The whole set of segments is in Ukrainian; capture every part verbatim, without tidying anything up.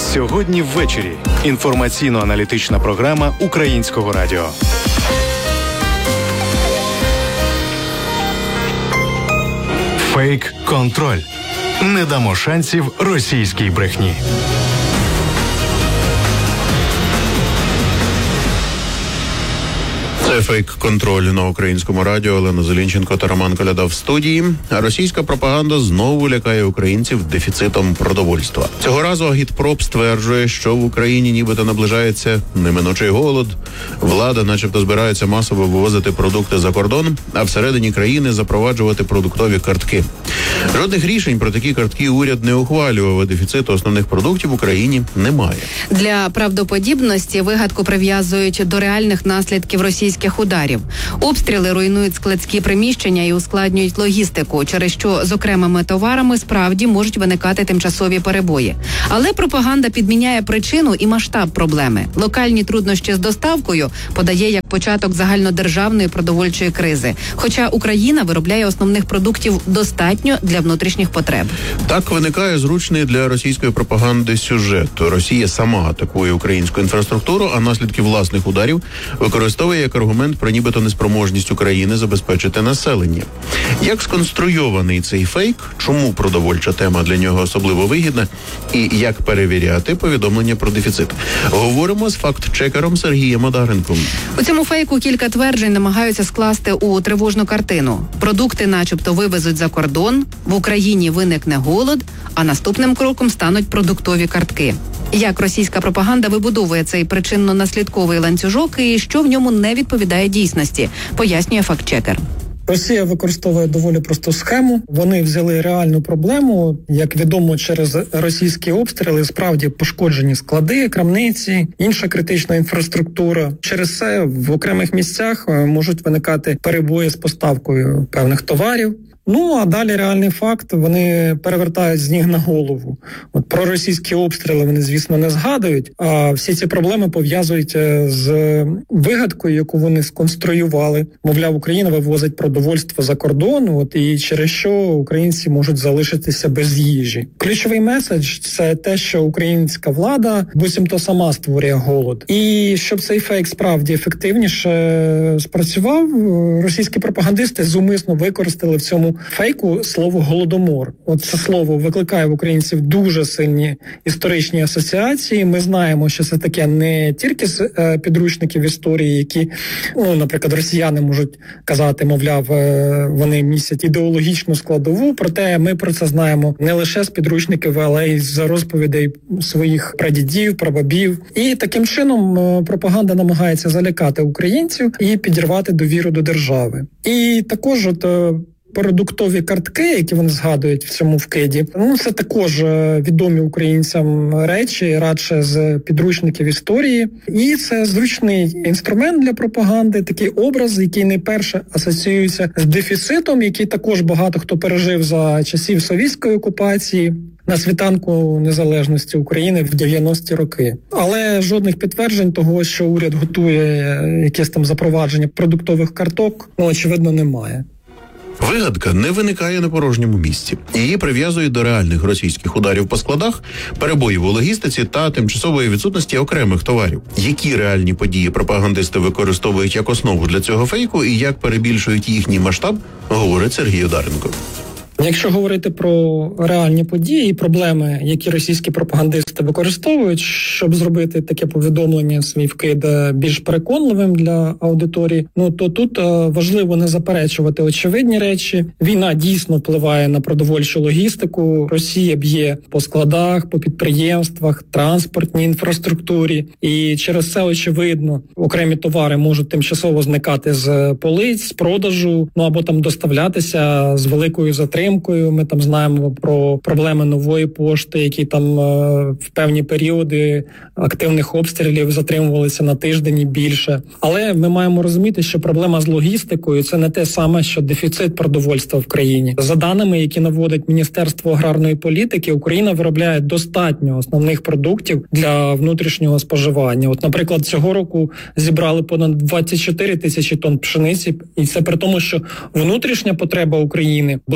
Сьогодні ввечері. Інформаційно-аналітична програма Українського радіо. Фейк-контроль. Не дамо шансів російській брехні. Це фейк-контроль на Українському радіо. Олена Зелінченко та Роман Коляда в студії. А російська пропаганда знову лякає українців дефіцитом продовольства. Цього разу Агітпроп стверджує, що в Україні нібито наближається неминучий голод. Влада начебто збирається масово вивозити продукти за кордон, а всередині країни запроваджувати продуктові картки. Жодних рішень про такі картки уряд не ухвалював, а дефіциту основних продуктів в Україні немає. Для правдоподібності вигадку прив'язують до реальних наслідків російських ударів. Обстріли руйнують складські приміщення і ускладнюють логістику, через що з окремими товарами справді можуть виникати тимчасові перебої. Але пропаганда підміняє причину і масштаб проблеми. Локальні труднощі з доставкою подає як початок загальнодержавної продовольчої кризи. Хоча Україна виробляє основних продуктів достатньо для внутрішніх потреб. Так виникає зручний для російської пропаганди сюжет. Росія сама атакує українську інфраструктуру, а наслідки власних ударів використовує як аргумент про нібито неспроможність України забезпечити населення. Як сконструйований цей фейк, чому продовольча тема для нього особливо вигідна і як перевіряти повідомлення про дефіцит? Говоримо з факт-чекером Сергієм Одаренком. У цьому фейку кілька тверджень намагаються скласти у тривожну картину. Продукти начебто вивезуть за кордон, в Україні виникне голод, а наступним кроком стануть продуктові картки. Як російська пропаганда вибудовує цей причинно-наслідковий ланцюжок і що в ньому не відповідає дійсності, пояснює фактчекер. Росія використовує доволі просту схему. Вони взяли реальну проблему, як відомо, через російські обстріли справді пошкоджені склади, крамниці, інша критична інфраструктура. Через це в окремих місцях можуть виникати перебої з поставкою певних товарів. Ну, а далі реальний факт, вони перевертають з ніг на голову. От про російські обстріли вони, звісно, не згадують, а всі ці проблеми пов'язують з вигадкою, яку вони сконструювали. Мовляв, Україна вивозить продовольство за кордон, от, і через що українці можуть залишитися без їжі. Ключовий меседж – це те, що українська влада буцімто сама створює голод. І щоб цей фейк справді ефективніше спрацював, російські пропагандисти зумисно використали в цьому фейку слово «голодомор». От це слово викликає в українців дуже сильні історичні асоціації. Ми знаємо, що це таке не тільки з е, підручників історії, які, ну, наприклад, росіяни можуть казати, мовляв, е, вони містять ідеологічну складову, проте ми про це знаємо не лише з підручників, але й з розповідей своїх прадідів, прабабів. І таким чином е, пропаганда намагається залякати українців і підірвати довіру до держави. І також от е, продуктові картки, які вони згадують в цьому вкиді, ну це також відомі українцям речі, радше з підручників історії. І це зручний інструмент для пропаганди, такий образ, який найперше асоціюється з дефіцитом, який також багато хто пережив за часів совєтської окупації, на світанку незалежності України в дев'яності роки. Але жодних підтверджень того, що уряд готує якесь там запровадження продуктових карток, ну, очевидно, немає. Вигадка не виникає на порожньому місці. Її прив'язують до реальних російських ударів по складах, перебоїв у логістиці та тимчасової відсутності окремих товарів. Які реальні події пропагандисти використовують як основу для цього фейку і як перебільшують їхній масштаб, говорить Сергій Одаренко. Якщо говорити про реальні події і проблеми, які російські пропагандисти використовують, щоб зробити таке повідомлення, свій вкид більш переконливим для аудиторії, ну то тут важливо не заперечувати очевидні речі. Війна дійсно впливає на продовольчу логістику. Росія б'є по складах, по підприємствах, транспортній інфраструктурі. І через це, очевидно, окремі товари можуть тимчасово зникати з полиць, з продажу, ну або там доставлятися з великою затримкою. Ми там знаємо про проблеми Нової пошти, які там е, в певні періоди активних обстрілів затримувалися на тиждень і більше. Але ми маємо розуміти, що проблема з логістикою – це не те саме, що дефіцит продовольства в країні. За даними, які наводить Міністерство аграрної політики, Україна виробляє достатньо основних продуктів для внутрішнього споживання. От, наприклад, цього року зібрали понад двадцять чотири тисячі тонн пшениці, і це при тому, що внутрішня потреба України близько шістсот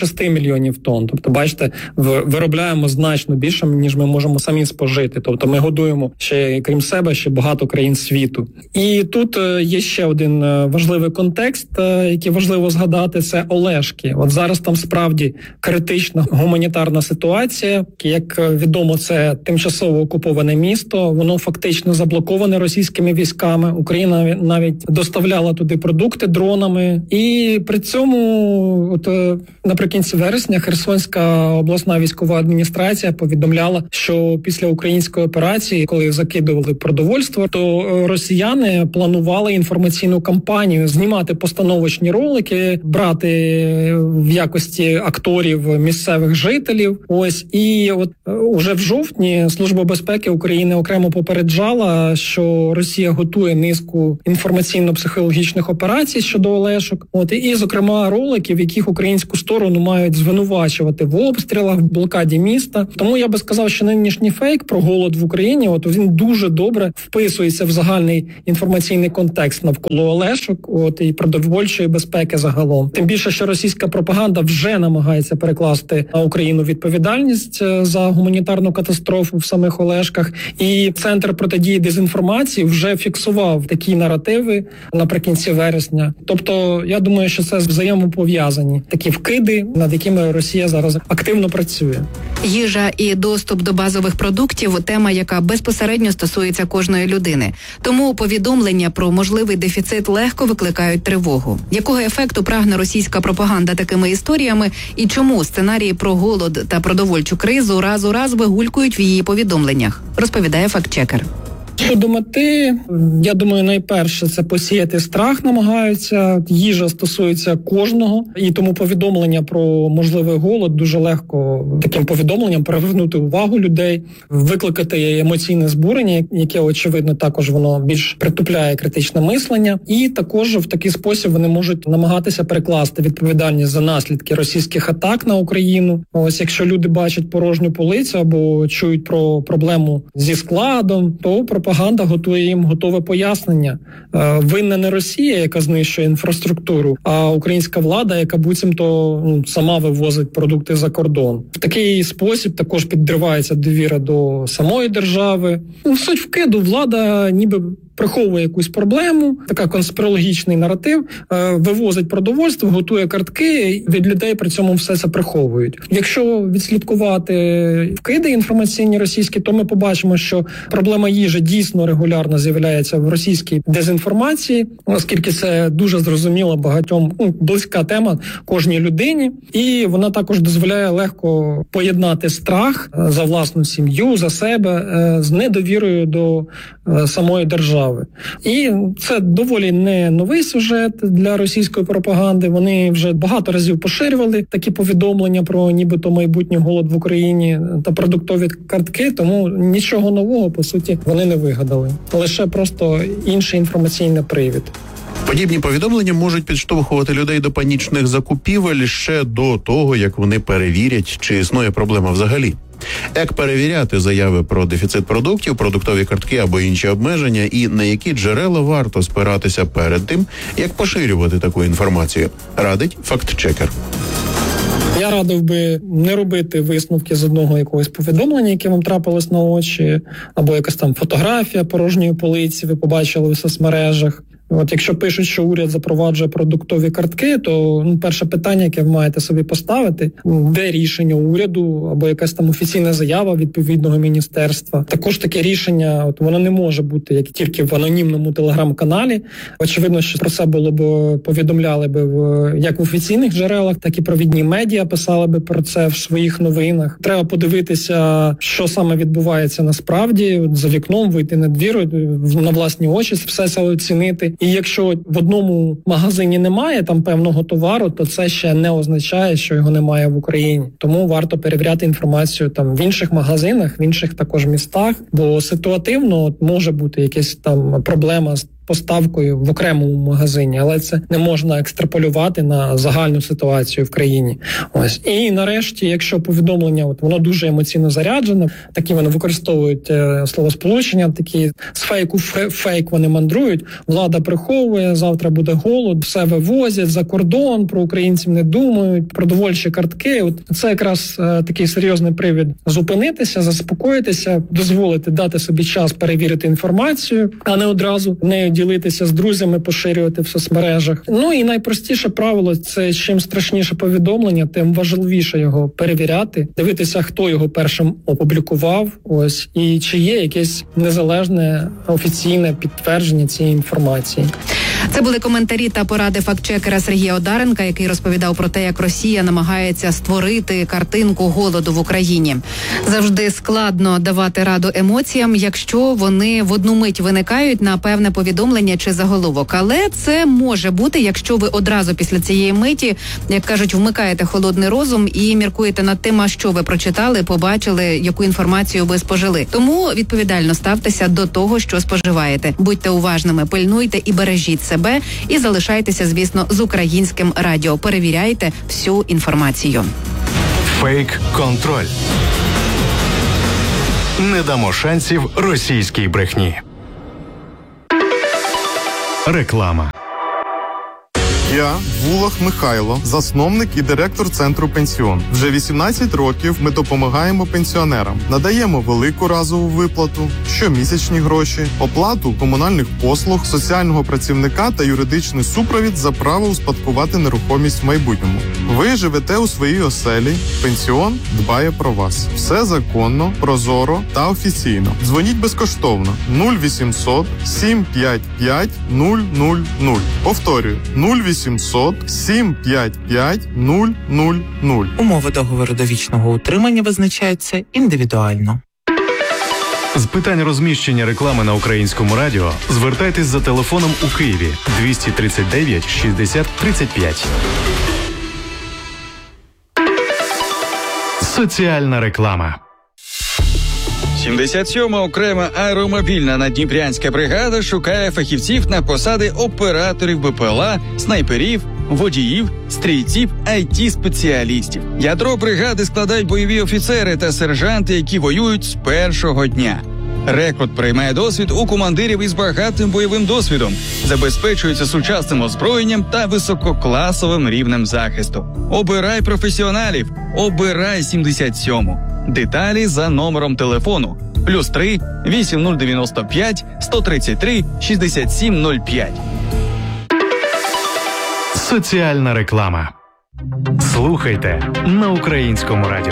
шести мільйонів тонн. Тобто, бачите, виробляємо значно більше, ніж ми можемо самі спожити. Тобто ми годуємо ще, крім себе, ще багато країн світу. І тут є ще один важливий контекст, який важливо згадати, це Олешки. От зараз там справді критична гуманітарна ситуація. Як відомо, це тимчасово окуповане місто, воно фактично заблоковане російськими військами. Україна навіть доставляла туди продукти дронами. І при цьому от, наприкінці вересня Херсонська обласна військова адміністрація повідомляла, що після української операції, коли закидували продовольство, то росіяни планували інформаційну кампанію, знімати постановочні ролики, брати в якості акторів місцевих жителів. Ось, і от уже в жовтні Служба безпеки України окремо попереджала, що Росія готує низку інформаційно-психологічних операцій щодо Олешок. От, і, зокрема, роликів, в яких українську сторону мають звинувачувати в обстрілах, в блокаді міста. Тому я би сказав, що нинішній фейк про голод в Україні, от він дуже добре вписується в загальний інформаційний контекст навколо Олешок, от, і продовольчої безпеки загалом. Тим більше, що російська пропаганда вже намагається перекласти на Україну відповідальність за гуманітарну катастрофу в самих Олешках. І Центр протидії дезінформації вже фіксував такі наративи наприкінці вересня. Тобто, я думаю, що це взаємопов'язані такі вкиди, над якими Росія зараз активно працює. Їжа і доступ до базових продуктів – тема, яка безпосередньо стосується кожної людини. Тому повідомлення про можливий дефіцит легко викликають тривогу. Якого ефекту прагне російська пропаганда такими історіями і чому сценарії про голод та продовольчу кризу раз у раз вигулькують в її повідомленнях, розповідає фактчекер. Щодо мети, я думаю, найперше це посіяти страх намагаються. Їжа стосується кожного, і тому повідомлення про можливий голод дуже легко таким повідомленням привернути увагу людей, викликати емоційне збурення, яке, очевидно, також воно більш притупляє критичне мислення. І також в такий спосіб вони можуть намагатися перекласти відповідальність за наслідки російських атак на Україну. Ось якщо люди бачать порожню полицю або чують про проблему зі складом, то про пропаганда готує їм готове пояснення. Винна не Росія, яка знищує інфраструктуру, а українська влада, яка буцімто ну, сама вивозить продукти за кордон. В такий спосіб також підривається довіра до самої держави. Ну, суть вкиду, влада ніби приховує якусь проблему, така конспірологічний наратив, вивозить продовольство, готує картки, від людей при цьому все це приховують. Якщо відслідкувати вкиди інформаційні російські, то ми побачимо, що проблема їжі дійсно регулярно з'являється в російській дезінформації, оскільки це дуже зрозуміло багатьом, ну, близька тема кожній людині, і вона також дозволяє легко поєднати страх за власну сім'ю, за себе з недовірою до самої держави. І це доволі не новий сюжет для російської пропаганди. Вони вже багато разів поширювали такі повідомлення про нібито майбутній голод в Україні та продуктові картки, тому нічого нового, по суті, вони не вигадали. Лише просто інший інформаційний привід. Подібні повідомлення можуть підштовхувати людей до панічних закупівель ще до того, як вони перевірять, чи існує проблема взагалі. Як перевіряти заяви про дефіцит продуктів, продуктові картки або інші обмеження, і на які джерела варто спиратися перед тим, як поширювати таку інформацію, радить фактчекер. Я радив би не робити висновки з одного якогось повідомлення, яке вам трапилось на очі, або якась там фотографія порожньої полиці ви побачили в соцмережах. От якщо пишуть, що уряд запроваджує продуктові картки, то ну, перше питання, яке ви маєте собі поставити, де рішення уряду або якась там офіційна заява відповідного міністерства. Також таке рішення, от воно не може бути як тільки в анонімному телеграм-каналі. Очевидно, що про це було б повідомляли б в як в офіційних джерелах, так і провідні медіа писали б про це в своїх новинах. Треба подивитися, що саме відбувається насправді, от за вікном вийти на двір, на власні очі все це оцінити. І якщо в одному магазині немає там певного товару, то це ще не означає, що його немає в Україні. Тому варто перевіряти інформацію там в інших магазинах, в інших також містах, бо ситуативно може бути якась там проблема з поставкою в окремому магазині, але це не можна екстраполювати на загальну ситуацію в країні. Ось. І нарешті, якщо повідомлення, от воно дуже емоційно заряджене, такі вони використовують е, словосполучення, такі з фейку в фейк вони мандрують, влада приховує, завтра буде голод, все вивозять за кордон, про українців не думають, продовольчі картки. От це якраз е, такий серйозний привід зупинитися, заспокоїтися, дозволити дати собі час перевірити інформацію, а не одразу нею ділитися з друзями, поширювати в соцмережах. Ну і найпростіше правило – це чим страшніше повідомлення, тим важливіше його перевіряти, дивитися, хто його першим опублікував, ось, і чи є якесь незалежне офіційне підтвердження цієї інформації. Це були коментарі та поради фактчекера Сергія Одаренка, який розповідав про те, як Росія намагається створити картинку голоду в Україні. Завжди складно давати раду емоціям, якщо вони в одну мить виникають на певне повідомлення чи заголовок. Але це може бути, якщо ви одразу після цієї миті, як кажуть, вмикаєте холодний розум і міркуєте над тим, а що ви прочитали, побачили, яку інформацію ви спожили. Тому відповідально ставтеся до того, що споживаєте. Будьте уважними, пильнуйте і бережіть себе, і залишайтеся, звісно, з Українським радіо. Перевіряйте всю інформацію. Фейк-контроль. Не дамо шансів російській брехні. Реклама. Я Вулах Михайло, засновник і директор центру «Пенсіон». Вже вісімнадцять років ми допомагаємо пенсіонерам. Надаємо велику разову виплату, щомісячні гроші, оплату комунальних послуг, соціального працівника та юридичний супровід за право успадкувати нерухомість в майбутньому. Ви живете у своїй оселі, «Пенсіон» дбає про вас. Все законно, прозоро та офіційно. Дзвоніть безкоштовно нуль вісімсот сім п'ять п'ять нуль нуль нуль. Повторюю, нуль вісімсот сім п'ять п'ять нуль нуль нуль. Умови договору довічного утримання визначаються індивідуально. З питань розміщення реклами на Українському радіо звертайтесь за телефоном у Києві двісті тридцять дев'ять шістдесят тридцять п'ять. Соціальна реклама. сімдесят сьома окрема аеромобільна наддніпрянська бригада шукає фахівців на посади операторів БПЛА, снайперів, водіїв, стрільців, ай ті-спеціалістів. Ядро бригади складають бойові офіцери та сержанти, які воюють з першого дня. Рекрут приймає досвід у командирів із багатим бойовим досвідом, забезпечується сучасним озброєнням та висококласовим рівнем захисту. Обирай професіоналів, обирай сімдесят сьому. Деталі за номером телефону плюс три вісім нуль дев'яносто п'ять сто тридцять три шістдесят сім нуль п'ять. Соціальна реклама. Слухайте на Українському радіо.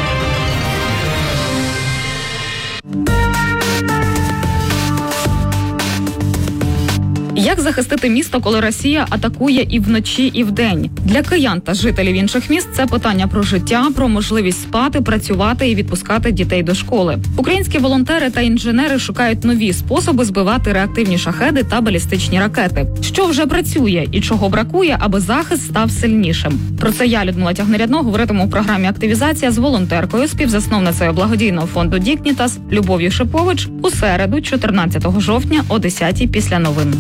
Як захистити місто, коли Росія атакує і вночі, і вдень? Для киян та жителів інших міст це питання про життя, про можливість спати, працювати і відпускати дітей до школи. Українські волонтери та інженери шукають нові способи збивати реактивні шахеди та балістичні ракети. Що вже працює і чого бракує, аби захист став сильнішим? Про це я, Людмила Тягнерядно, говоритиму у програмі «Активізація» з волонтеркою, співзасновницею благодійного фонду «Дігнітас» Любов'ю Шипович у середу, чотирнадцятого жовтня о десятій після новин.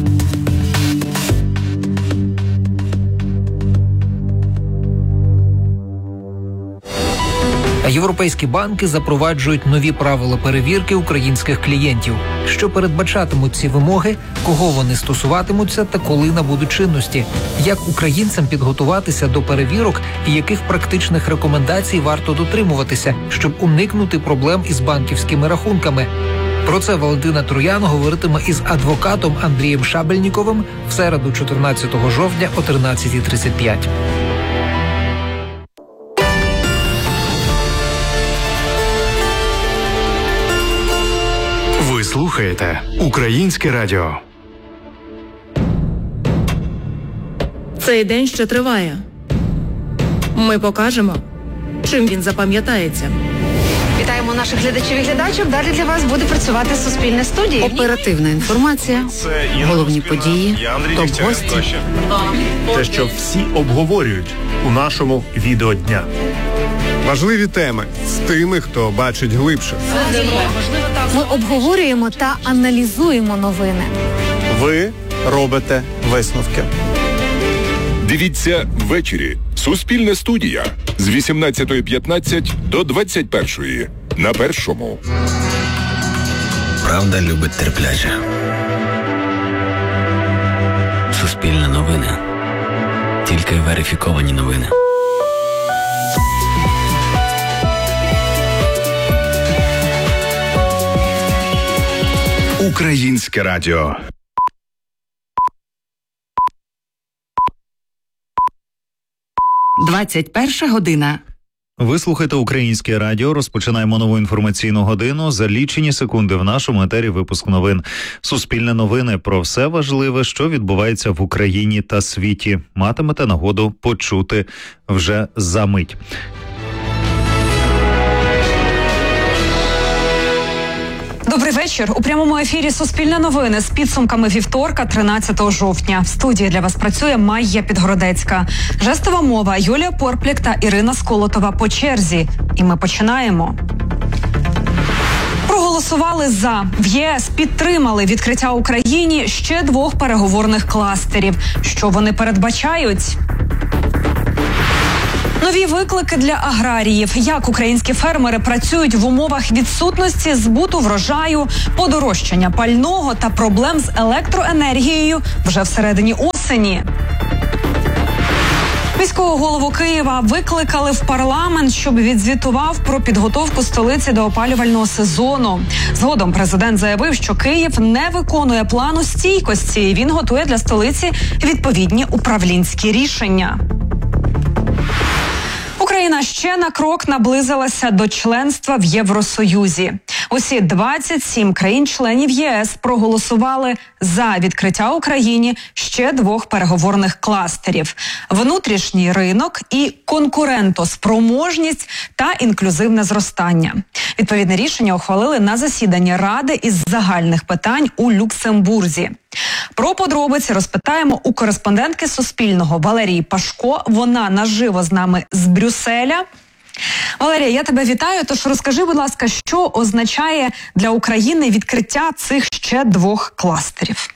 Європейські банки запроваджують нові правила перевірки українських клієнтів. Що передбачатимуть ці вимоги, кого вони стосуватимуться та коли набудуть чинності, як українцям підготуватися до перевірок і яких практичних рекомендацій варто дотримуватися, щоб уникнути проблем із банківськими рахунками. Про це Валентина Троян говоритиме із адвокатом Андрієм Шабельніковим в середу, чотирнадцятого жовтня о тринадцятій тридцять п'ять. Ви слухаєте Українське радіо. Цей день ще триває. Ми покажемо, чим він запам'ятається. Вітаємо наших глядачів і глядачів. Далі для вас буде працювати Суспільне студія. Оперативна інформація, головні події, топ-гості. Те, що всі обговорюють у нашому відео дня. Важливі теми з тими, хто бачить глибше. Ми обговорюємо та аналізуємо новини. Ви робите висновки. Дивіться ввечері. Суспільна студія з вісімнадцятої п'ятнадцять до двадцять першої на Першому. Правда любить терпляче. Суспільне новини. Тільки верифіковані новини. Українське радіо. двадцять перша година. Ви слухаєте Українське радіо. Розпочинаємо нову інформаційну годину. За лічені секунди в нашому етері випуск новин. Суспільне новини про все важливе, що відбувається в Україні та світі. Матимете нагоду почути вже за мить. Добрий вечір. У прямому ефірі «Суспільне новини» з підсумками вівторка, тринадцятого жовтня. В студії для вас працює Майя Підгородецька. Жестова мова Юлія Порплік та Ірина Сколотова по черзі. І ми починаємо. Проголосували за. В ЄС підтримали відкриття Україні ще двох переговорних кластерів. Що вони передбачають? Нові виклики для аграріїв. Як українські фермери працюють в умовах відсутності збуту врожаю, подорожчання пального та проблем з електроенергією вже всередині осені. Міського голову Києва викликали в парламент, щоб відзвітував про підготовку столиці до опалювального сезону. Згодом президент заявив, що Київ не виконує плану стійкості. Він готує для столиці відповідні управлінські рішення. Україна ще на крок наблизилася до членства в Євросоюзі. Усі двадцять сім країн-членів ЄС проголосували за відкриття Україні ще двох переговорних кластерів – внутрішній ринок і конкурентоспроможність та інклюзивне зростання. Відповідне рішення ухвалили на засіданні Ради із загальних питань у Люксембурзі. Про подробиці розпитаємо у кореспондентки Суспільного Валерії Пашко. Вона наживо з нами з Брюсселя. Валерія, я тебе вітаю. Тож розкажи, будь ласка, що означає для України відкриття цих ще двох кластерів?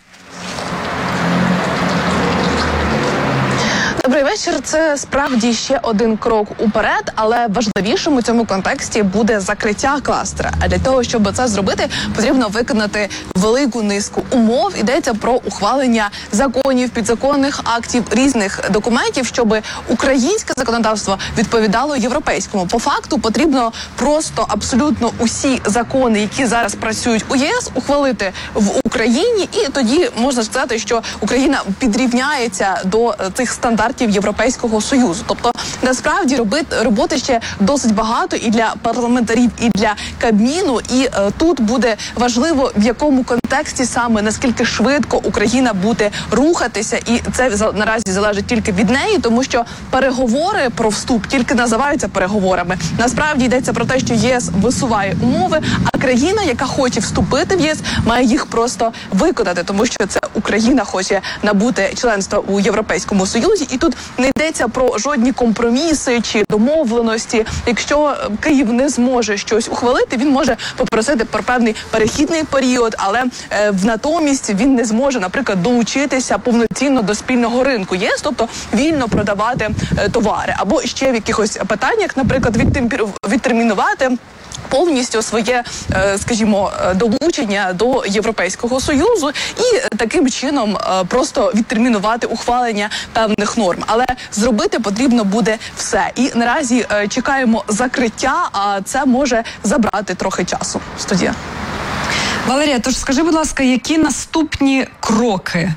Добрий вечір. Це справді ще один крок уперед, але важливішим у цьому контексті буде закриття кластера. А для того, щоб це зробити, потрібно виконати велику низку умов. Йдеться про ухвалення законів, підзаконних актів, різних документів, щоб українське законодавство відповідало європейському. По факту потрібно просто абсолютно усі закони, які зараз працюють у ЄС, ухвалити в Україні, і тоді можна сказати, що Україна підрівняється до цих стандартів Європейського Союзу. Тобто, насправді, робити, роботи ще досить багато і для парламентарів, і для Кабміну. І е, тут буде важливо, в якому контексті саме, наскільки швидко Україна буде рухатися. І це за, наразі залежить тільки від неї, тому що переговори про вступ тільки називаються переговорами. Насправді йдеться про те, що ЄС висуває умови, а країна, яка хоче вступити в ЄС, має їх просто виконати, тому що це Україна хоче набути членства у Європейському Союзі. І тут не йдеться про жодні компроміси чи домовленості. Якщо Київ не зможе щось ухвалити, він може попросити про певний перехідний період, але е, в натомість він не зможе, наприклад, долучитися повноцінно до спільного ринку ЄС, тобто вільно продавати е, товари. Або ще в якихось питаннях, наприклад, відтермінувати повністю своє, скажімо, долучення до Європейського Союзу і таким чином просто відтермінувати ухвалення певних норм. Але зробити потрібно буде все. І наразі чекаємо закриття, а це може забрати трохи часу. Студія. Валерія, тож скажи, будь ласка, які наступні кроки?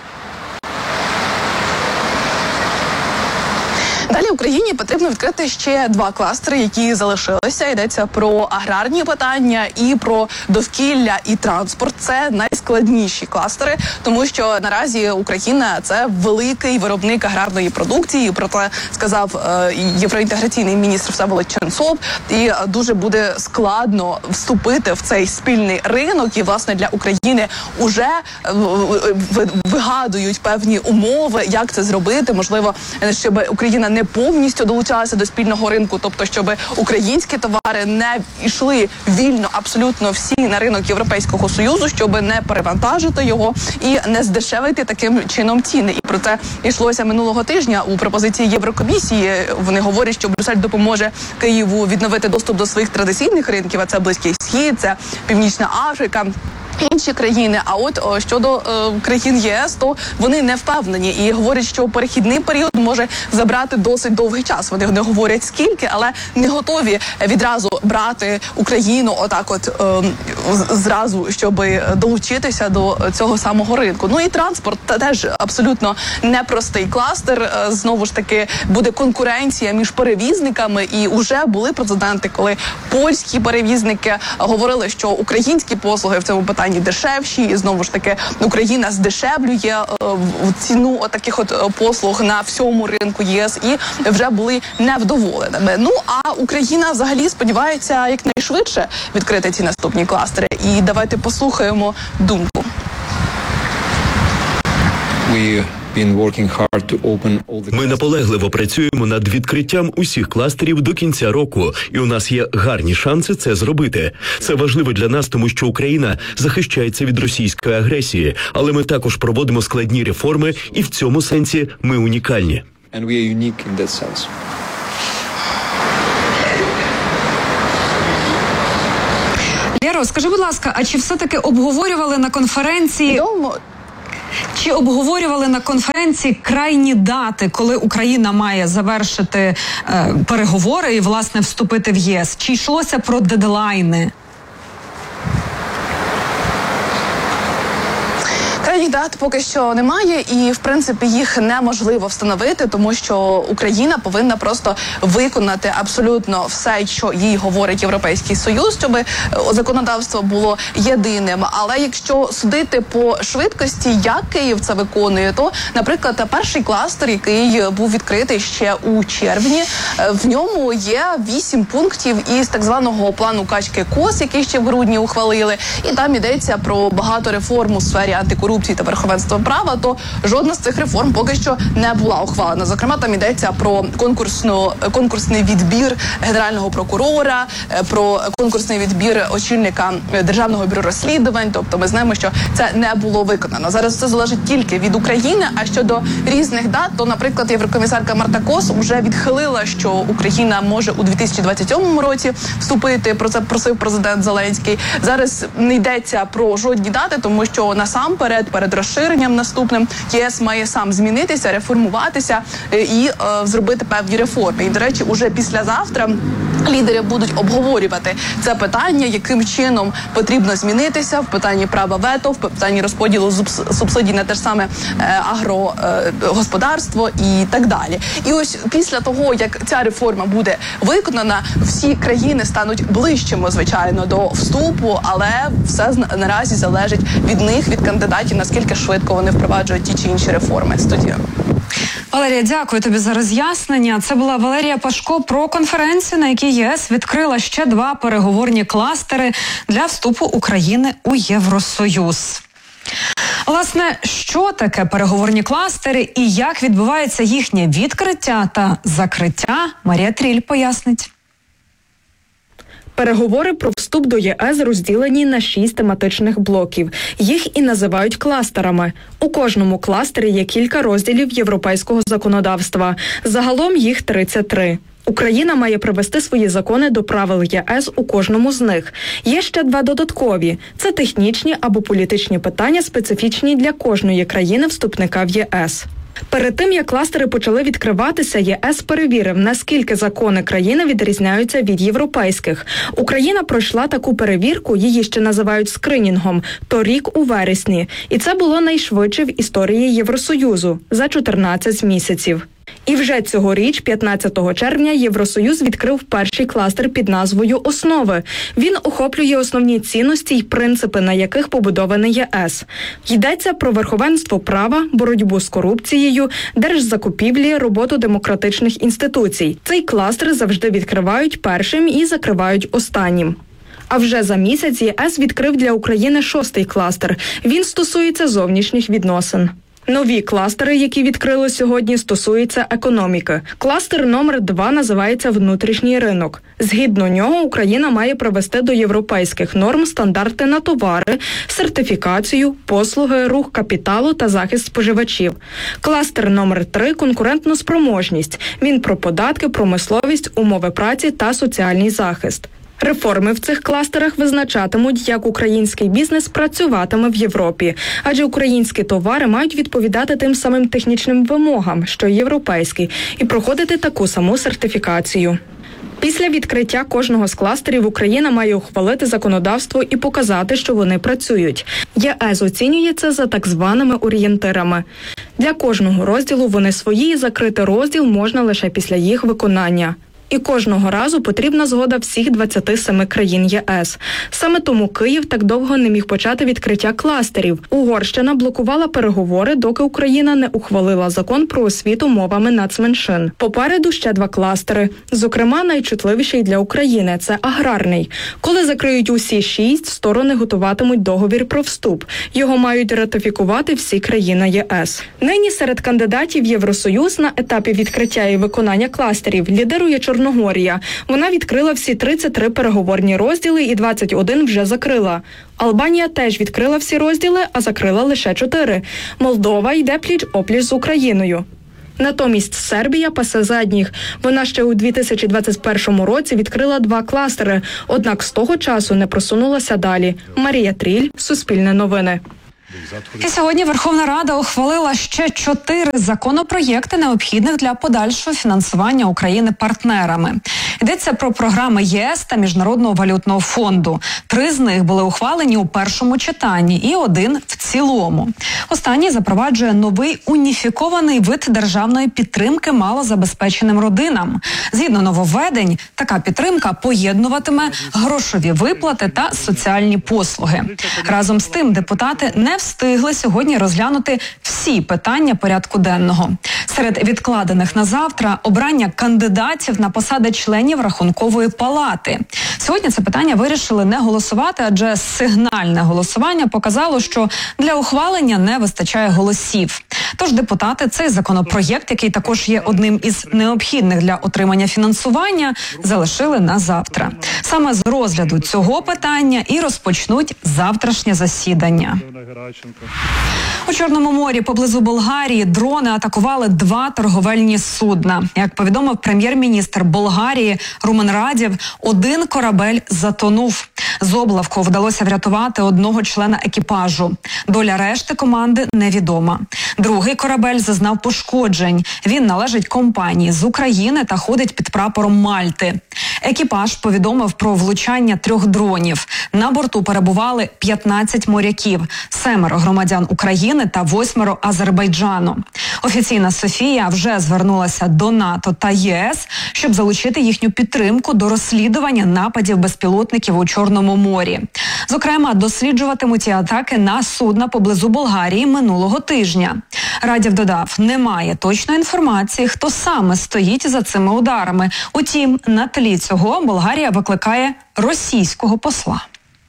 Далі Україні потрібно відкрити ще два кластери, які залишилися. Йдеться про аграрні питання і про довкілля і транспорт. Це найскладніші кластери, тому що наразі Україна – це великий виробник аграрної продукції. Про це сказав е, євроінтеграційний міністр Всеволод Ченцов. І дуже буде складно вступити в цей спільний ринок. І, власне, для України уже е, вигадують певні умови, як це зробити. Можливо, щоб Україна не повністю долучалася до спільного ринку, тобто, щоб українські товари не йшли вільно абсолютно всі на ринок Європейського Союзу, щоб не перевантажити його і не здешевити таким чином ціни. І про це йшлося минулого тижня у пропозиції Єврокомісії. Вони говорять, що Брюссель допоможе Києву відновити доступ до своїх традиційних ринків, а це Близький Схід, це Північна Африка, інші країни. А от о, щодо е, країн ЄС, то вони не впевнені і говорять, що перехідний період може забрати досить довгий час. Вони не говорять скільки, але не готові відразу брати Україну отак от е, зразу, щоб долучитися до цього самого ринку. Ну і транспорт теж абсолютно непростий кластер. Е, знову ж таки буде конкуренція між перевізниками, і вже були прецеденти, коли польські перевізники говорили, що українські послуги в цьому питанні дешевші, і знову ж таки Україна здешевлює е, ціну таких от послуг на всьому ринку ЄС, і вже були невдоволеними. Ну а Україна взагалі сподівається якнайшвидше відкрити ці наступні кластери. І давайте послухаємо думку. We Ми наполегливо працюємо над відкриттям усіх кластерів до кінця року, і у нас є гарні шанси це зробити. Це важливо для нас, тому що Україна захищається від російської агресії, але ми також проводимо складні реформи, і в цьому сенсі ми унікальні. And we are unique in that sense. Лєро, скажи, будь ласка, а чи все-таки обговорювали на конференції... Відомо. Чи обговорювали на конференції крайні дати, коли Україна має завершити е, переговори і, власне, вступити в ЄС? Чи йшлося про дедлайни? Крайніх дат поки що немає, і в принципі їх неможливо встановити, тому що Україна повинна просто виконати абсолютно все, що їй говорить Європейський Союз, щоб законодавство було єдиним. Але якщо судити по швидкості, як Київ це виконує, то, наприклад, перший кластер, який був відкритий ще у червні, в ньому є вісім пунктів із так званого плану качки КОС, який ще в грудні ухвалили, і там йдеться про багато реформ у сфері антикорупції та верховенства права, то жодна з цих реформ поки що не була ухвалена. Зокрема, там йдеться про конкурсну, конкурсний відбір генерального прокурора, про конкурсний відбір очільника Державного бюро розслідувань. Тобто ми знаємо, що це не було виконано. Зараз це залежить тільки від України, а щодо різних дат, то, наприклад, єврокомісарка Марта Кос вже відхилила, що Україна може у дві тисячі двадцять сьомому році вступити, про це просив президент Зеленський. Зараз не йдеться про жодні дати, тому що насамперед перед розширенням наступним ЄС має сам змінитися, реформуватися і е, зробити певні реформи. І, до речі, уже післязавтра лідери будуть обговорювати це питання, яким чином потрібно змінитися в питанні права вето, в питанні розподілу субсидій на те ж саме е, агрогосподарство е, і так далі. І ось після того, як ця реформа буде виконана, всі країни стануть ближчими, звичайно, до вступу, але все наразі залежить від них, від кандидатів, наскільки швидко вони впроваджують ті чи інші реформи. Студія. Валерія, дякую тобі за роз'яснення. Це була Валерія Пашко про конференцію, на якій ЄС відкрила ще два переговорні кластери для вступу України у Євросоюз. Власне, що таке переговорні кластери і як відбувається їхнє відкриття та закриття, Марія Тріль пояснить. Переговори про вступ до ЄС розділені на шість тематичних блоків. Їх і називають кластерами. У кожному кластері є кілька розділів європейського законодавства. Загалом їх тридцять три. Україна має привести свої закони до правил ЄС у кожному з них. Є ще два додаткові. Це технічні або політичні питання, специфічні для кожної країни-вступника в ЄС. Перед тим, як кластери почали відкриватися, ЄС перевірив, наскільки закони країни відрізняються від європейських. Україна пройшла таку перевірку, її ще називають скринінгом, торік у вересні. І це було найшвидше в історії Євросоюзу – за чотирнадцять місяців. І вже цьогоріч, п'ятнадцятого червня, Євросоюз відкрив перший кластер під назвою «Основи». Він охоплює основні цінності й принципи, на яких побудований ЄС. Йдеться про верховенство права, боротьбу з корупцією, держзакупівлі, роботу демократичних інституцій. Цей кластер завжди відкривають першим і закривають останнім. А вже за місяць ЄС відкрив для України шостий кластер. Він стосується зовнішніх відносин. Нові кластери, які відкрили сьогодні, стосуються економіки. Кластер номер два називається «Внутрішній ринок». Згідно нього, Україна має привести до європейських норм стандарти на товари, сертифікацію, послуги, рух капіталу та захист споживачів. Кластер номер три – «Конкурентну спроможність». Він про податки, промисловість, умови праці та соціальний захист. Реформи в цих кластерах визначатимуть, як український бізнес працюватиме в Європі, адже українські товари мають відповідати тим самим технічним вимогам, що й європейські, і проходити таку саму сертифікацію. Після відкриття кожного з кластерів Україна має ухвалити законодавство і показати, що вони працюють. ЄС оцінює це за так званими орієнтирами. Для кожного розділу вони свої, і закрити розділ можна лише після їх виконання. І кожного разу потрібна згода всіх двадцяти семи країн ЄС. Саме тому Київ так довго не міг почати відкриття кластерів. Угорщина блокувала переговори, доки Україна не ухвалила закон про освіту мовами нацменшин. Попереду ще два кластери. Зокрема, найчутливіший для України – це аграрний. Коли закриють усі шість, сторони готуватимуть договір про вступ. Його мають ратифікувати всі країни ЄС. Нині серед кандидатів в Євросоюз на етапі відкриття і виконання кластерів лідирує Чорногорія. Чорногорія. Вона відкрила всі тридцять три переговорні розділи і двадцять один вже закрила. Албанія теж відкрила всі розділи, а закрила лише чотири. Молдова йде пліч-опліч з Україною. Натомість Сербія пасе задніх. Вона ще у дві тисячі двадцять першому році відкрила два кластери, однак з того часу не просунулася далі. Марія Тріль, Суспільне новини. І сьогодні Верховна Рада ухвалила ще чотири законопроєкти, необхідних для подальшого фінансування України партнерами. Йдеться про програми ЄС та Міжнародного валютного фонду. Три з них були ухвалені у першому читанні і один в цілому. Останній запроваджує новий уніфікований вид державної підтримки малозабезпеченим родинам. Згідно нововведень, така підтримка поєднуватиме грошові виплати та соціальні послуги. Разом з тим, депутати не встигли сьогодні розглянути всі питання порядку денного. Серед відкладених на завтра – обрання кандидатів на посади членів Рахункової палати. Сьогодні це питання вирішили не голосувати, адже сигнальне голосування показало, що для ухвалення не вистачає голосів. Тож депутати цей законопроєкт, який також є одним із необхідних для отримання фінансування, залишили на завтра. Саме з розгляду цього питання і розпочнуть завтрашнє засідання. У Чорному морі поблизу Болгарії дрони атакували два торговельні судна. Як повідомив прем'єр-міністр Болгарії Румен Радєв, один корабель затонув. З облавку вдалося врятувати одного члена екіпажу. Доля решти команди невідома. Другий корабель зазнав пошкоджень. Він належить компанії з України та ходить під прапором Мальти. Екіпаж повідомив про влучання трьох дронів. На борту перебували п'ятнадцять моряків, семеро громадян України та восьмеро Азербайджану. Офіційна Софія вже звернулася до НАТО та ЄС, щоб залучити їхню підтримку до розслідування нападів безпілотників у Чорному морі. Зокрема, досліджуватимуть і атаки на судна поблизу Болгарії минулого тижня. Радєв додав, немає точної інформації, хто саме стоїть за цими ударами. Утім, на тлі цього Болгарія викликає російського посла.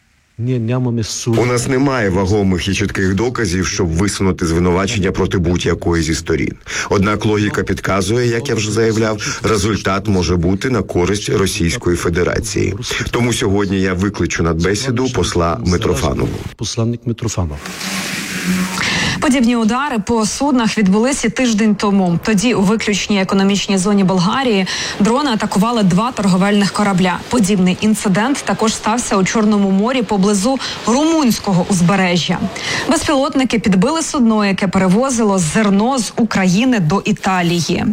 У нас немає вагомих і чітких доказів, щоб висунути звинувачення проти будь-якої зі сторін. Однак логіка підказує, як я вже заявляв, результат може бути на користь Російської Федерації. Тому сьогодні я викличу на бесіду посла Митрофанову. Посланник Митрофанов. Подібні удари по суднах відбулися тиждень тому. Тоді у виключній економічній зоні Болгарії дрони атакували два торговельних корабля. Подібний інцидент також стався у Чорному морі поблизу румунського узбережжя. Безпілотники підбили судно, яке перевозило зерно з України до Італії.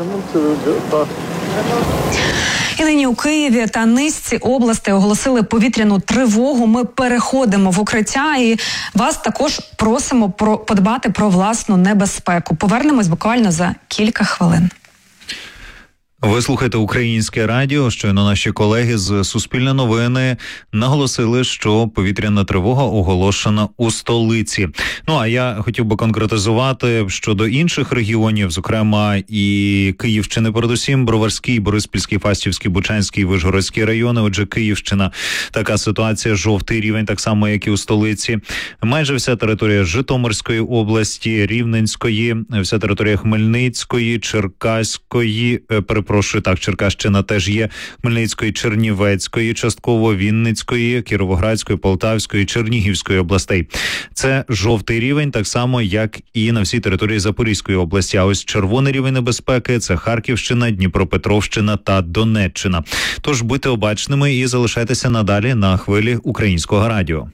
І нині у Києві та низці областей оголосили повітряну тривогу. Ми переходимо в укриття і вас також просимо про подбати про власну небезпеку. Повернемось буквально за кілька хвилин. Ви слухаєте Українське радіо. Щойно наші колеги з Суспільне новини наголосили, що повітряна тривога оголошена у столиці. Ну, а я хотів би конкретизувати щодо інших регіонів, зокрема і Київщини, передусім, Броварський, Бориспільський, Фастівський, Бучанський, Вишгородський райони. Отже, Київщина, така ситуація, жовтий рівень, так само, як і у столиці. Майже вся територія Житомирської області, Рівненської, вся територія Хмельницької, Черкаської, перепрошую, так, Черкащина теж є, Хмельницької, Чернівецької, частково Вінницької, Кіровоградської, Полтавської, Чернігівської областей. Це жовтий рівень, так само, як і на всій території Запорізької області. А ось червоний рівень небезпеки – це Харківщина, Дніпропетровщина та Донеччина. Тож будьте обачними і залишайтеся надалі на хвилі Українського радіо.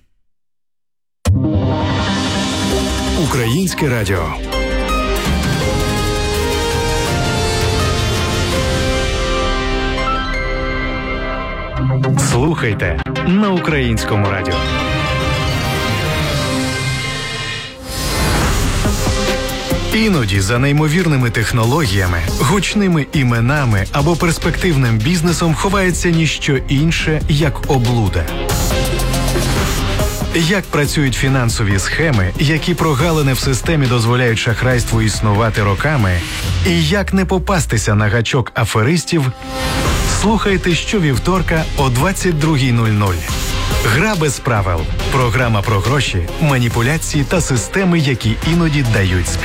Українське радіо. Слухайте на Українському радіо. Іноді за неймовірними технологіями, гучними іменами або перспективним бізнесом ховається ніщо інше, як облуда. Як працюють фінансові схеми, які прогалини в системі дозволяють шахрайству існувати роками, і як не попастися на гачок аферистів, слухайте щовівторка о двадцять друга нуль нуль. Гра без правил. Програма про гроші, маніпуляції та системи, які іноді дають спій.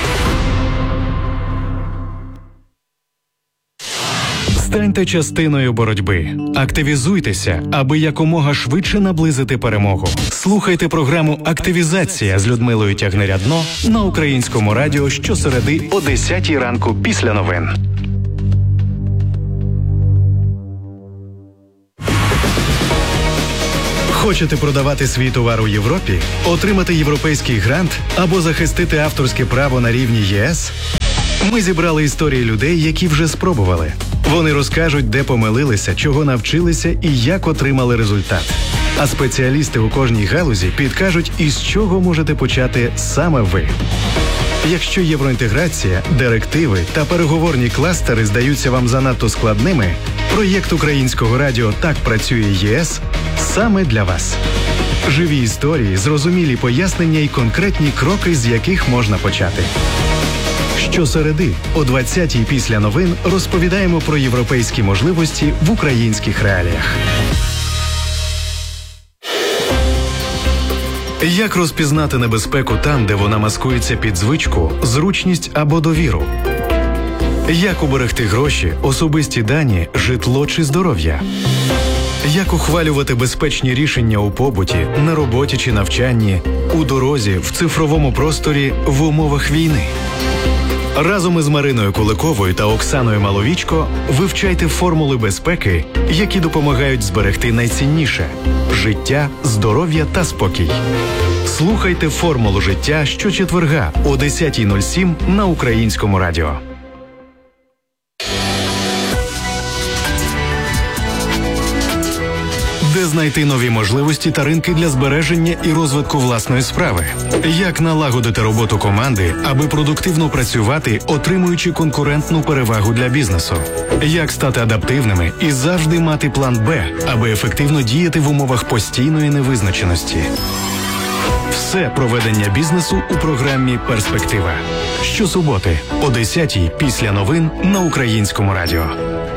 Станьте частиною боротьби. Активізуйтеся, аби якомога швидше наблизити перемогу. Слухайте програму «Активізація» з Людмилою Тягнерядно на Українському радіо щосереди о десятій ранку після новин. Хочете продавати свій товар у Європі, отримати європейський грант або захистити авторське право на рівні ЄС? Ми зібрали історії людей, які вже спробували. Вони розкажуть, де помилилися, чого навчилися і як отримали результат. А спеціалісти у кожній галузі підкажуть, із чого можете почати саме ви. Якщо євроінтеграція, директиви та переговорні кластери здаються вам занадто складними, проєкт Українського радіо «Так працює ЄС» саме для вас. Живі історії, зрозумілі пояснення і конкретні кроки, з яких можна почати. Щосереди о двадцятій після новин розповідаємо про європейські можливості в українських реаліях. Як розпізнати небезпеку там, де вона маскується під звичку, зручність або довіру? Як уберегти гроші, особисті дані, житло чи здоров'я? Як ухвалювати безпечні рішення у побуті, на роботі чи навчанні, у дорозі, в цифровому просторі, в умовах війни? Разом із Мариною Куликовою та Оксаною Маловічко вивчайте формули безпеки, які допомагають зберегти найцінніше – життя, здоров'я та спокій. Слухайте «Формулу життя» щочетверга о десятій нуль сім на Українському радіо. Де знайти нові можливості та ринки для збереження і розвитку власної справи? Як налагодити роботу команди, аби продуктивно працювати, отримуючи конкурентну перевагу для бізнесу? Як стати адаптивними і завжди мати план «Б», аби ефективно діяти в умовах постійної невизначеності? Все про ведення бізнесу у програмі «Перспектива». Щосуботи о десятій після новин на Українському радіо.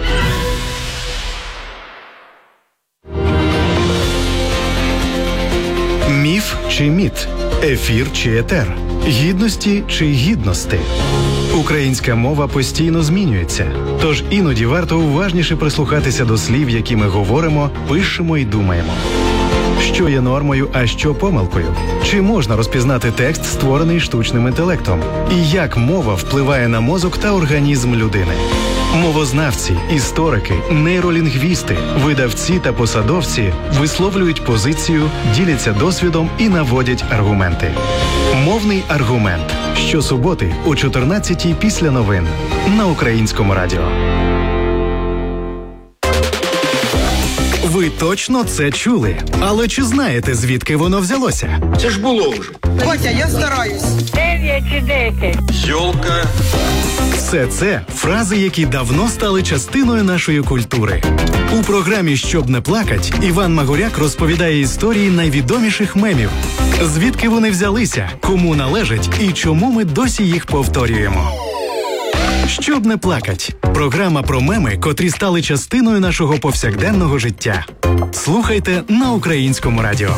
Міф чи міт? Ефір чи етер? Гідності чи гідності? Українська мова постійно змінюється, тож іноді варто уважніше прислухатися до слів, які ми говоримо, пишемо і думаємо. Що є нормою, а що помилкою? Чи можна розпізнати текст, створений штучним інтелектом? І як мова впливає на мозок та організм людини? Мовознавці, історики, нейролінгвісти, видавці та посадовці висловлюють позицію, діляться досвідом і наводять аргументи. Мовний аргумент. Щосуботи о чотирнадцятій після новин на Українському радіо. Ви точно це чули. Але чи знаєте, звідки воно взялося? Це ж було вже. Батя, я стараюсь. Дев'ять чи десять. Йолка. Все це фрази, які давно стали частиною нашої культури. У програмі «Щоб не плакать» Іван Магуряк розповідає історії найвідоміших мемів. Звідки вони взялися, кому належать і чому ми досі їх повторюємо. «Щоб не плакать» – програма про меми, котрі стали частиною нашого повсякденного життя. Слухайте на Українському радіо.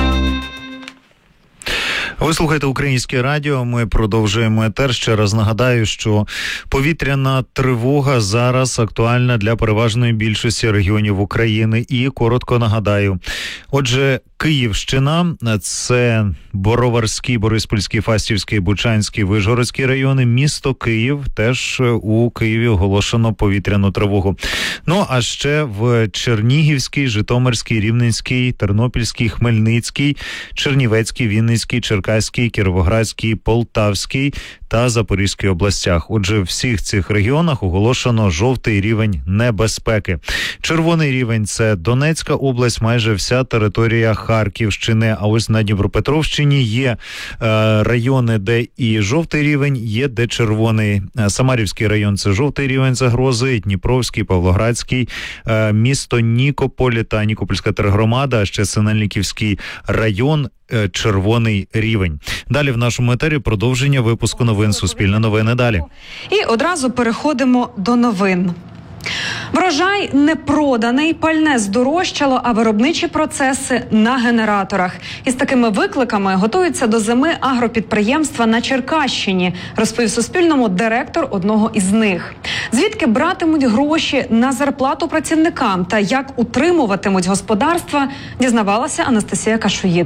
Ви слухаєте Українське радіо, ми продовжуємо етер. Ще раз нагадаю, що повітряна тривога зараз актуальна для переважної більшості регіонів України. І коротко нагадаю. Отже, Київщина – це Бороварський, Бориспільський, Фастівський, Бучанський, Вишгородський райони. Місто Київ, теж у Києві оголошено повітряну тривогу. Ну, а ще в Чернігівській, Житомирській, Рівненській, Тернопільській, Хмельницькій, Чернівецькій, Вінницькій, Черкаській, Кіровоградській, Полтавській та Запорізькій областях. Отже, в всіх цих регіонах оголошено жовтий рівень небезпеки. Червоний рівень – це Донецька область, майже вся територія Харківщини. А ось на Дніпропетровщині є е, райони, де і жовтий рівень, є де червоний. Самарівський район – це жовтий рівень загрози, Дніпровський, Павлоградський, е, місто Нікополь та Нікопольська тергромада, а ще Синельниківський район – червоний рівень. Далі в нашому етері продовження випуску новин «Суспільне новини» далі. І одразу переходимо до новин. Врожай не проданий, пальне здорожчало, а виробничі процеси на генераторах. Із такими викликами готуються до зими агропідприємства на Черкащині, розповів Суспільному директор одного із них. Звідки братимуть гроші на зарплату працівникам та як утримуватимуть господарства, дізнавалася Анастасія Кашуїд.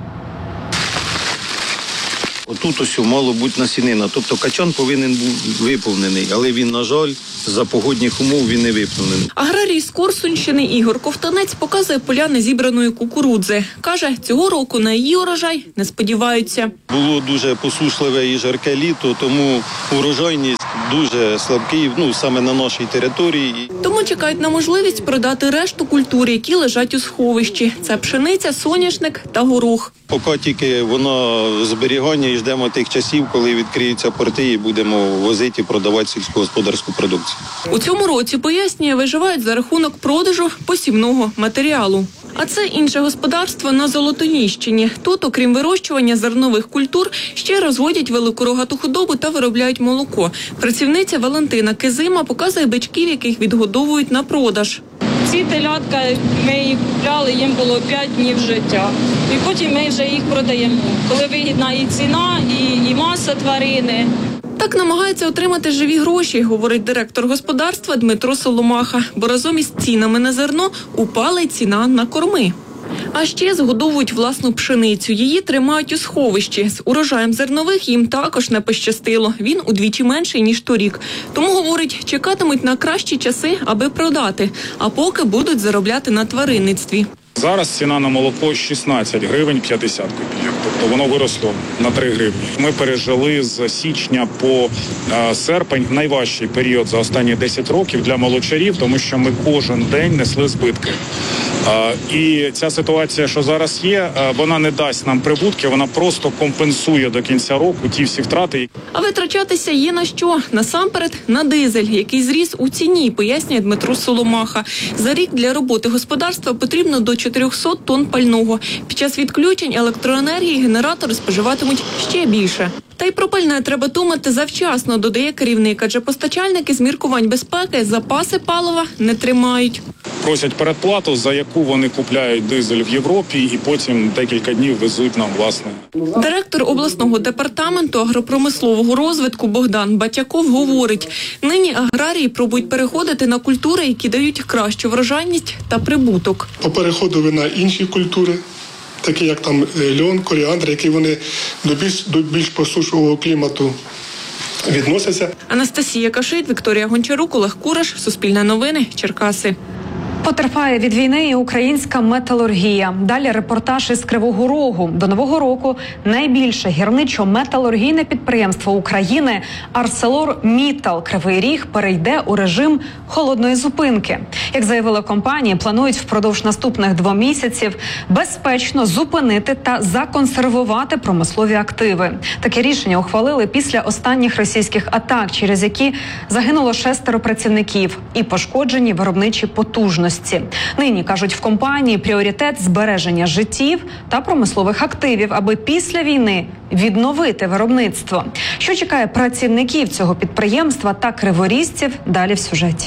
Отут ось мало бути насінина, тобто качан повинен був виповнений, але він, на жаль, за погодних умов він не виповнений. Аграрій з Корсунщини Ігор Ковтанець показує поля незібраної кукурудзи. Каже, цього року на її урожай не сподіваються. Було дуже посушливе і жарке літо, тому урожайність дуже слабкий, ну, саме на нашій території. Тому чекають на можливість продати решту культур, які лежать у сховищі. Це пшениця, соняшник та горох. Поки тільки воно зберігання і ждемо тих часів, коли відкриються порти і будемо возити і продавати сільськогосподарську продукцію. У цьому році, пояснює, виживають за рахунок продажу посівного матеріалу. А це інше господарство на Золотоніщині. Тут, окрім вирощування зернових культур, ще розводять великорогату худобу та виробляють молоко. Працівниця Валентина Кизима показує бичків, яких відгодовують на продаж. Ці телятка, ми їх купляли, їм було п'ять днів життя. І потім ми вже їх продаємо. Коли вигідна і ціна, і, і маса тварини. Так намагається отримати живі гроші, говорить директор господарства Дмитро Соломаха. Бо разом із цінами на зерно упала й ціна на корми. А ще згодовують власну пшеницю. Її тримають у сховищі. З урожаєм зернових їм також не пощастило. Він удвічі менший, ніж торік. Тому, говорить, чекатимуть на кращі часи, аби продати. А поки будуть заробляти на тваринництві. Зараз ціна на молоко шістнадцять гривень п'ятдесят копійок, тобто воно виросло на три гривні. Ми пережили з січня по е, серпень найважчий період за останні десять років для молочарів, тому що ми кожен день несли збитки. Е, і ця ситуація, що зараз є, е, вона не дасть нам прибутки, вона просто компенсує до кінця року ті всі втрати. А витрачатися є на що? Насамперед на дизель, який зріс у ціні, пояснює Дмитро Соломаха. За рік для роботи господарства потрібно до чотириста тонн пального. Під час відключень електроенергії генератори споживатимуть ще більше. Та й про пальне треба думати завчасно, додає керівник, адже постачальники з міркувань безпеки запаси палива не тримають. Просять передплату, за яку вони купляють дизель в Європі і потім декілька днів везуть нам, власне. Директор обласного департаменту агропромислового розвитку Богдан Батяков говорить, нині аграрії пробують переходити на культури, які дають кращу врожайність та прибуток. Попереходили на інші культури, такі як там льон, коріандр, які вони до більш, до більш посушливого клімату відносяться. Анастасія Кашит, Вікторія Гончарук, Олег Кураш, Суспільне новини, Черкаси. Потерпає від війни і українська металургія. Далі репортаж із Кривого Рогу. До Нового року найбільше гірничо-металургійне підприємство України «ArcelorMittal» Кривий Ріг перейде у режим холодної зупинки. Як заявили компанії, планують впродовж наступних двох місяців безпечно зупинити та законсервувати промислові активи. Таке рішення ухвалили після останніх російських атак, через які загинуло шестеро працівників і пошкоджені виробничі потужності. Нині, кажуть в компанії, пріоритет збереження життів та промислових активів, аби після війни відновити виробництво. Що чекає працівників цього підприємства та криворізців, далі в сюжеті.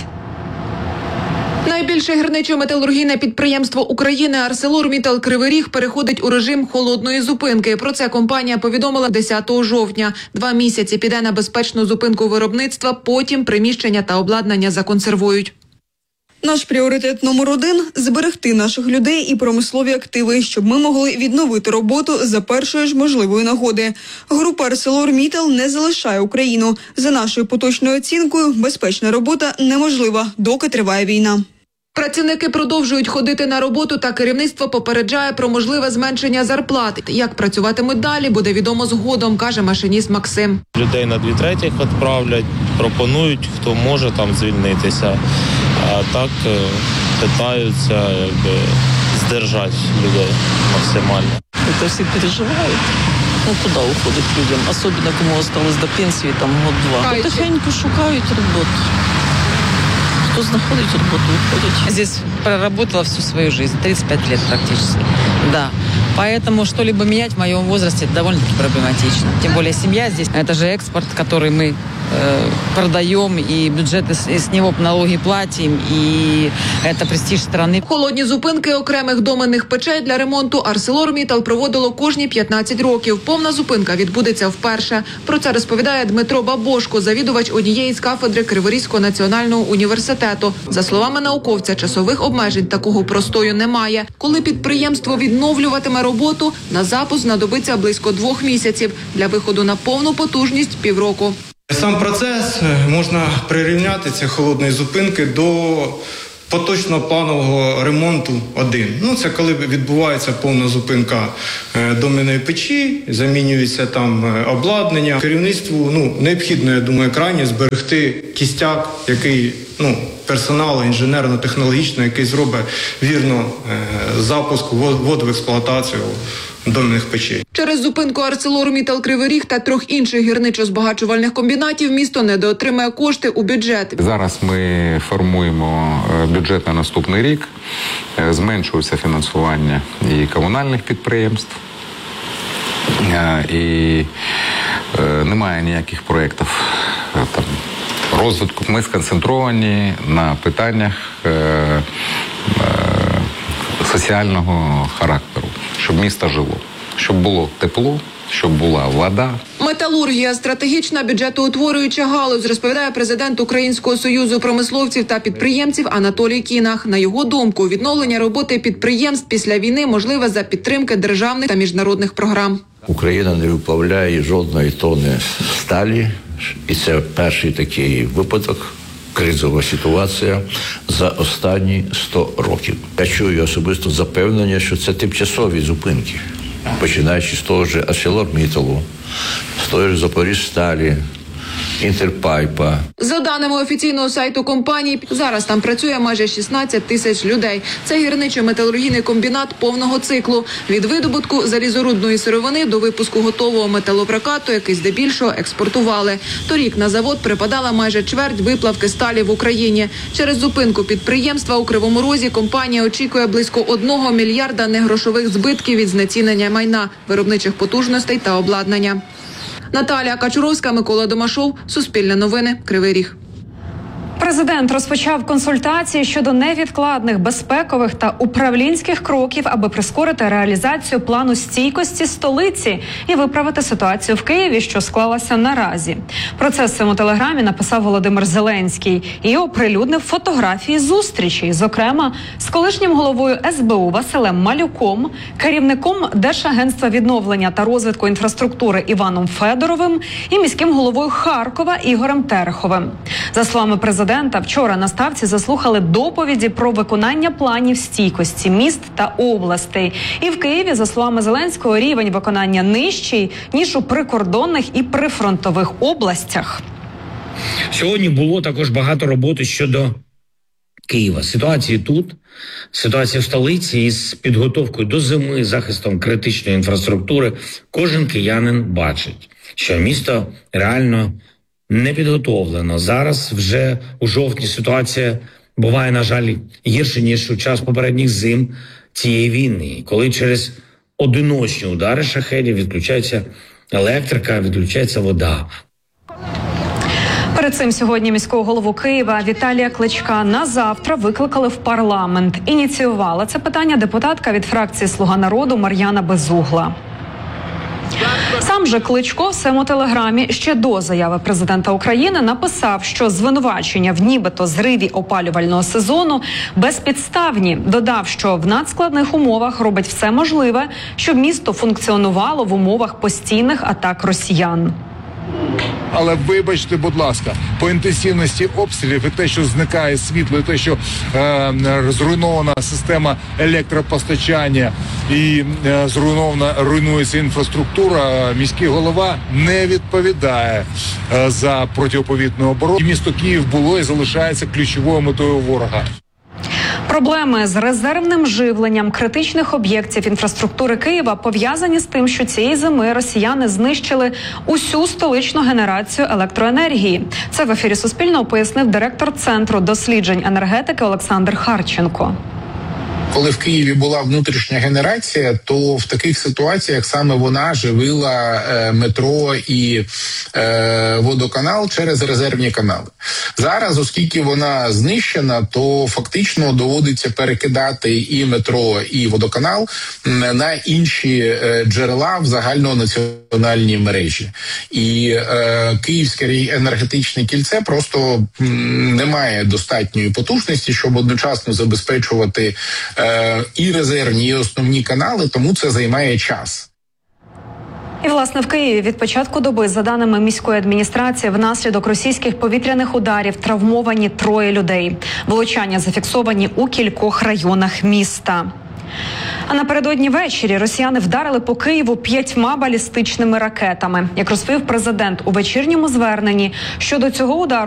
Найбільше гірничо-металургійне підприємство України «ArcelorMittal» Кривий Ріг переходить у режим холодної зупинки. Про це компанія повідомила десятого жовтня. Два місяці піде на безпечну зупинку виробництва, потім приміщення та обладнання законсервують. Наш пріоритет номер один – зберегти наших людей і промислові активи, щоб ми могли відновити роботу за першої ж можливої нагоди. Група «ArcelorMittal» не залишає Україну. За нашою поточною оцінкою, безпечна робота неможлива, доки триває війна. Працівники продовжують ходити на роботу, та керівництво попереджає про можливе зменшення зарплат. Як працюватимуть далі, буде відомо згодом, каже машиніст Максим. Людей на дві третіх відправлять, пропонують, хто може там звільнитися. А так питаються якби здержати людей максимально. Це всі переживають. Ну, куди уходить людям? Особливо, кому осталось до пенсії, там год-два. Потихеньку шукають роботу. Кто находит работу, уходит. Здесь проработала всю свою жизнь, тридцать пять лет практически. Да. Поэтому что-либо менять в моем возрасте довольно-таки проблематично. Тем более семья здесь, это же экспорт, который мы э, продаем, и бюджет с, с него налоги платим, и это престиж страны. Холодні зупинки окремих доменних печей для ремонту «ArcelorMittal» проводило кожні п'ятнадцять років. Повна зупинка відбудеться вперше. Про це розповідає Дмитро Бабошко, завідувач однієї з кафедри Криворізького національного університету. За словами науковця, часових обмежень такого простою немає. Коли підприємство відновлюватиме роботу, на запуск знадобиться близько двох місяців. Для виходу на повну потужність – півроку. Сам процес можна прирівняти цієї холодної зупинки до поточного планового ремонту один. Ну, це коли відбувається повна зупинка доменної печі, замінюється там обладнання. Керівництву ну, необхідно, я думаю, крайне зберегти кістяк, який, ну, персоналу інженерно-технологічного, який зробить вірно е, запуск, ввод в експлуатацію доменних печей. Через зупинку «ArcelorMittal» Кривий Ріг та трьох інших гірничо-збагачувальних комбінатів місто недоотримає кошти у бюджет. Зараз ми формуємо бюджет на наступний рік. Зменшується фінансування і комунальних підприємств, і немає ніяких проєктів там розвитку. Ми сконцентровані на питаннях е, е, соціального характеру, щоб місто жило, щоб було тепло, щоб була вода. Металургія – стратегічна бюджетоутворююча галузь, розповідає президент Українського союзу промисловців та підприємців Анатолій Кінах. На його думку, відновлення роботи підприємств після війни можливе за підтримки державних та міжнародних програм. Україна не виплавляє жодної тонни сталі. І це перший такий випадок, кризова ситуація за останні сто років. Я чую особисто запевнення, що це тимчасові зупинки, починаючи з того ж «ArcelorMittal», з того ж «Запоріжсталі», Інтерпайпа. За даними офіційного сайту компанії, зараз там працює майже шістнадцять тисяч людей. Це гірничо-металургійний комбінат повного циклу. Від видобутку залізорудної сировини до випуску готового металопрокату, який здебільшого експортували. Торік на завод припадала майже чверть виплавки сталі в Україні. Через зупинку підприємства у Кривому Розі компанія очікує близько одного мільярда негрошових збитків від знецінення майна, виробничих потужностей та обладнання. Наталія Качуровська, Микола Домашов, Суспільне новини, Кривий Ріг. Президент розпочав консультації щодо невідкладних безпекових та управлінських кроків, аби прискорити реалізацію плану стійкості столиці і виправити ситуацію в Києві, що склалася наразі. Про це в своєму телеграмі написав Володимир Зеленський і оприлюднив фотографії зустрічей, зокрема з колишнім головою ес бе у Василем Малюком, керівником Держагентства відновлення та розвитку інфраструктури Іваном Федоровим і міським головою Харкова Ігорем Тереховим. За словами президента, президента, вчора на Ставці заслухали доповіді про виконання планів стійкості міст та областей. І в Києві, за словами Зеленського, рівень виконання нижчий, ніж у прикордонних і прифронтових областях. Сьогодні було також багато роботи щодо Києва. Ситуації тут, ситуація в столиці із підготовкою до зими, захистом критичної інфраструктури. Кожен киянин бачить, що місто реально не підготовлено. Зараз вже у жовтні ситуація буває, на жаль, гірше, ніж у час попередніх зим цієї війни, коли через одиночні удари шахедів відключається електрика, відключається вода. Перед цим сьогодні міського голову Києва Віталія Кличка на завтра викликали в парламент. Ініціювала це питання депутатка від фракції «Слуга народу» Мар'яна Безугла. Сам же Кличко в своєму телеграмі ще до заяви президента України написав, що звинувачення в нібито зриві опалювального сезону безпідставні. Додав, що в надскладних умовах робить все можливе, щоб місто функціонувало в умовах постійних атак росіян. Але вибачте, будь ласка, по інтенсивності обстрілів і те, що зникає світло, і те, що е, зруйнована система електропостачання і е, зруйнована, руйнується інфраструктура, міський голова не відповідає е, за протиповітряну оборону. І місто Київ було і залишається ключовою метою ворога. Проблеми з резервним живленням критичних об'єктів інфраструктури Києва пов'язані з тим, що цієї зими росіяни знищили усю столичну генерацію електроенергії. Це в ефірі Суспільного пояснив директор Центру досліджень енергетики Олександр Харченко. Коли в Києві була внутрішня генерація, то в таких ситуаціях саме вона живила е, метро і е, водоканал через резервні канали. Зараз, оскільки вона знищена, то фактично доводиться перекидати і метро, і водоканал на інші е, джерела в загальнонаціональній мережі. І е, Київське енергетичне кільце просто м, не має достатньої потужності, щоб одночасно забезпечувати і резервні, і основні канали, тому це займає час. І, власне, в Києві від початку доби, за даними міської адміністрації, внаслідок російських повітряних ударів травмовані троє людей. Влучання зафіксовані у кількох районах міста. А напередодні ввечері росіяни вдарили по Києву п'ятьма балістичними ракетами. Як розповів президент у вечірньому зверненні, щодо цього удару